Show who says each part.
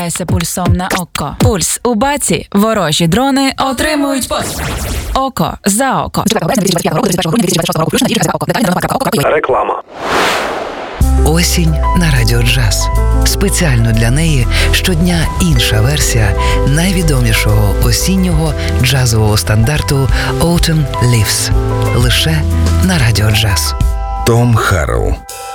Speaker 1: Пульсом на око. Пульс у баці. Ворожі дрони отримують око за око.
Speaker 2: Реклама.
Speaker 3: Осінь на Радіо Джаз. Спеціально для неї щодня інша версія найвідомішого осіннього джазового стандарту Autumn Leaves. Лише на Радіо Джаз.
Speaker 4: Том Харрелл.